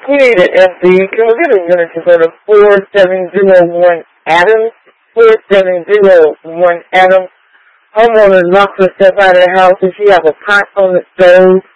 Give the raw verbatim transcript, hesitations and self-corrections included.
We need an F D. Can we get a unit to go to four seven zero one Adams? four seven zero one Adams. Homeowner locked herself out of the house and she have a pot on the stove.